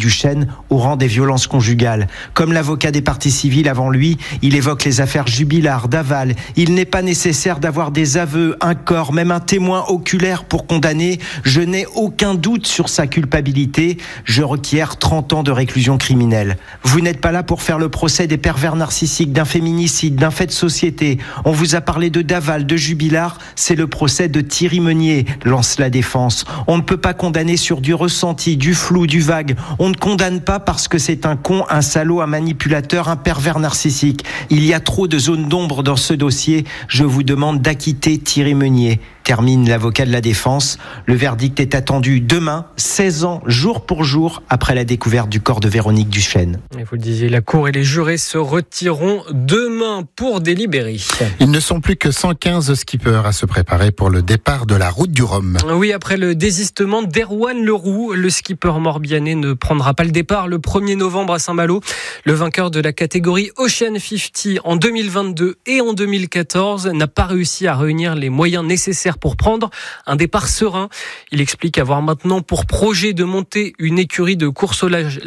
du Chêne au rang des violences conjugales. Comme l'avocat des parties civiles avant lui, il évoque les affaires Jubilard, Daval. Il n'est pas nécessaire d'avoir des aveux, un corps, même un témoin oculaire pour condamner. Je n'ai aucun doute sur sa culpabilité. Je requiers 30 ans de réclusion criminelle. Vous n'êtes pas là pour faire le procès des pervers narcissiques, d'un féminicide, d'un fait de société. On vous a parlé de Daval, de Jubilard. C'est le procès de Thierry Meunier, lance la défense. On ne peut pas condamner sur du ressenti, du flou, du vague. On ne condamne pas parce que c'est un con, un salaud, un manipulateur, un pervers narcissique. Il y a trop de zones d'ombre dans ce dossier. Je vous demande d'acquitter Thierry Meunier. Termine l'avocat de la défense. Le verdict est attendu demain, 16 ans, jour pour jour, après la découverte du corps de Véronique Duchesne. Et vous le disiez, la Cour et les jurés se retireront demain pour délibérer. Ils ne sont plus que 115 skippers à se préparer pour le départ de la route du Rhum. Oui, après le désistement d'Erwan Leroux, le skipper morbihanais ne prendra pas le départ le 1er novembre à Saint-Malo. Le vainqueur de la catégorie Ocean 50 en 2022 et en 2014 n'a pas réussi à réunir les moyens nécessaires pour prendre un départ serein. Il explique avoir maintenant pour projet de monter une écurie de course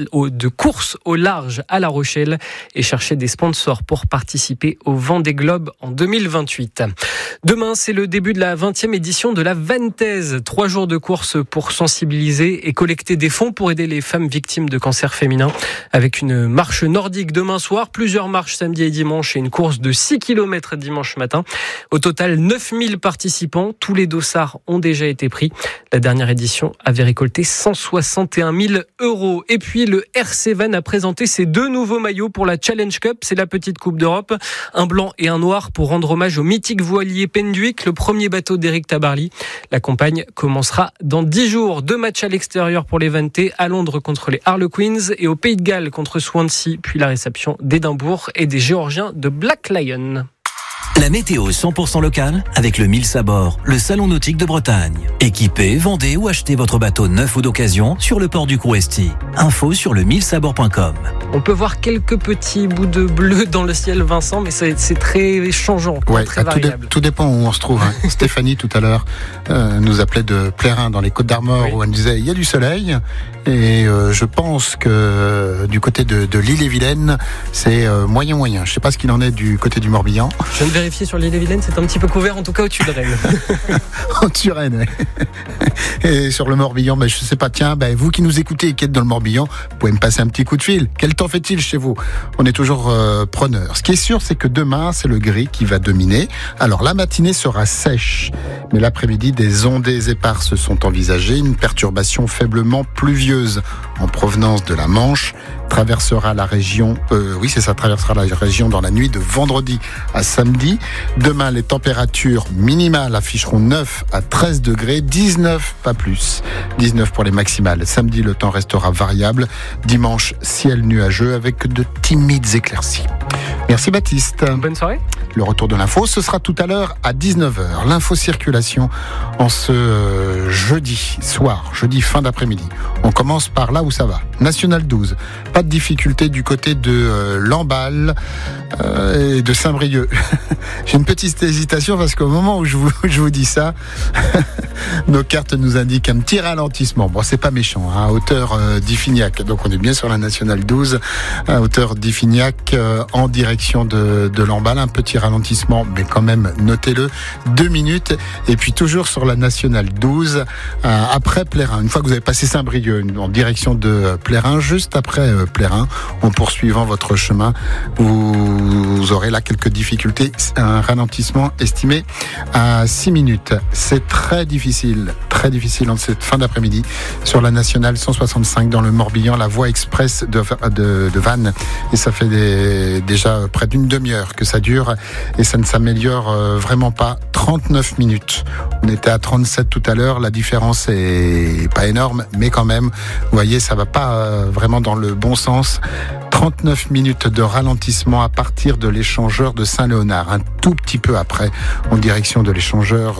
au large à La Rochelle et chercher des sponsors pour participer au Vendée Globe en 2028. Demain, c'est le début de la 20e édition de la Vantaise. 3 jours de course pour sensibiliser et collecter des fonds pour aider les femmes victimes de cancer féminin. Avec une marche nordique demain soir, plusieurs marches samedi et dimanche et une course de 6 km dimanche matin. Au total, 9000 participants. Tous les dossards ont déjà été pris. La dernière édition avait récolté 161 000 €. Et puis, le RC Vannes a présenté ses 2 nouveaux maillots pour la Challenge Cup. C'est la petite Coupe d'Europe. Un blanc et un noir pour rendre hommage au mythique voilier Penduic, le premier bateau d'Éric Tabarly. La campagne commencera dans 10 jours. 2 matchs à l'extérieur pour les Vannetais, à Londres contre les Harlequins et au Pays de Galles contre Swansea, puis la réception d'Édimbourg et des Géorgiens de Black Lion. La météo 100% locale avec le Mills à bord, le salon nautique de Bretagne. Équipez, vendez ou achetez votre bateau neuf ou d'occasion sur le port du Crouesty. Info sur le millsabord.com. On peut voir quelques petits bouts de bleu dans le ciel, Vincent, mais c'est très changeant, ouais, très variable. Tout dépend où on se trouve. Stéphanie, tout à l'heure, nous appelait de Plérin, dans les Côtes-d'Armor, oui, où elle disait il y a du soleil. Et je pense que du côté de l'Ille-et-Vilaine, c'est moyen. Je ne sais pas ce qu'il en est du côté du Morbihan. Je viens de vérifier sur l'Ille-et-Vilaine, c'est un petit peu couvert, en tout cas au-dessus de Rennes. Au-dessus de Rennes, oui. Et sur le Morbihan, je ne sais pas, tiens, vous qui nous écoutez et qui êtes dans le Morbihan, vous pouvez me passer un petit coup de fil. Quel temps fait-il chez vous ? On est toujours preneurs. Ce qui est sûr, c'est que demain, c'est le gris qui va dominer. Alors, la matinée sera sèche, mais l'après-midi, des ondées éparses sont envisagées. Une perturbation faiblement pluvieuse en provenance de la Manche traversera la région, traversera la région dans la nuit de vendredi à samedi. Demain, les températures minimales afficheront 9 à 13 degrés, 19, pas plus. 19 pour les maximales. Samedi, le temps restera variable. Dimanche, ciel nuageux avec de timides éclaircies. Merci Baptiste. Bonne soirée. Le retour de l'info, ce sera tout à l'heure à 19h. L'info circulation en ce jeudi soir, jeudi fin d'après-midi. On commence par là où ça va. National 12. Pas de difficulté du côté de Lamballe et de Saint-Brieuc. J'ai une petite hésitation parce qu'au moment où je vous dis ça, nos cartes nous indiquent un petit ralentissement. Bon, c'est pas méchant, à hauteur d'Iffignac. Donc on est bien sur la Nationale 12, à hauteur d'Iffignac, en direction de Lamballe. Un petit ralentissement, mais quand même, notez-le, 2 minutes. Et puis toujours sur la Nationale 12, après Plérin. Une fois que vous avez passé Saint-Brieuc, en direction de Plérin, juste après Plérin, en poursuivant votre chemin, vous aurez là quelques difficultés. Un ralentissement estimé à 6 minutes. C'est très difficile en cette fin d'après-midi sur la Nationale 165 dans le Morbihan, la voie express de Vannes. Et ça fait déjà près d'une demi-heure que ça dure et ça ne s'améliore vraiment pas. 39 minutes. On était à 37 tout à l'heure. La différence est pas énorme, mais quand même, vous voyez, ça va pas vraiment dans le bon sens. 39 minutes de ralentissement à partir de l'échangeur de Saint-Léonard, un tout petit peu après, en direction de l'échangeur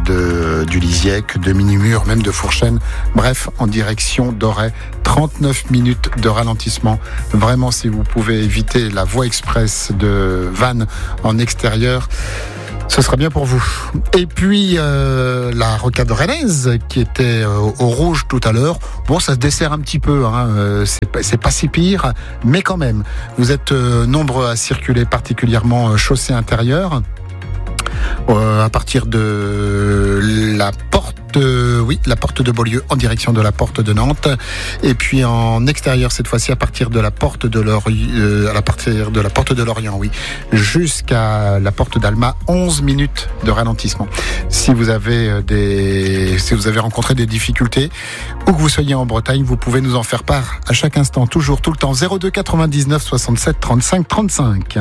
du Lisiec, de Minimur, même de Fourchène, bref, en direction d'Auray. 39 minutes de ralentissement. Vraiment, si vous pouvez éviter la voie express de Vannes en extérieur, Ce sera bien pour vous. Et puis, la rocade rennaise, qui était au rouge tout à l'heure. Bon, ça se dessert un petit peu, hein. C'est pas si pire, mais quand même. Vous êtes nombreux à circuler, particulièrement chaussée intérieure. À partir de la porte de Beaulieu en direction de la porte de Nantes, et puis en extérieur cette fois-ci à partir de la porte de Lorient, oui, jusqu'à la porte d'Alma, 11 minutes de ralentissement. Si vous avez rencontré des difficultés, où que vous soyez en Bretagne, vous pouvez nous en faire part à chaque instant, toujours, tout le temps. 02 99 67 35 35.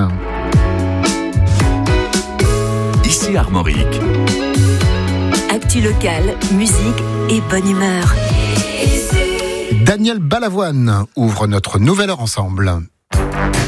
Ici Armorique. Actu local, musique et bonne humeur. Daniel Balavoine ouvre notre nouvelle heure ensemble.